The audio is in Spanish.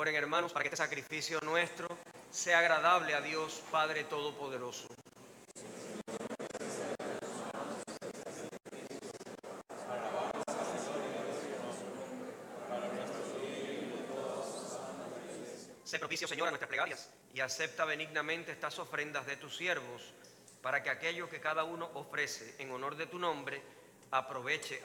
Oren, hermanos, para que este sacrificio nuestro sea agradable a Dios Padre Todopoderoso. Sé propicio, Señor, a nuestras plegarias y acepta benignamente estas ofrendas de tus siervos, para que aquello que cada uno ofrece en honor de tu nombre aproveche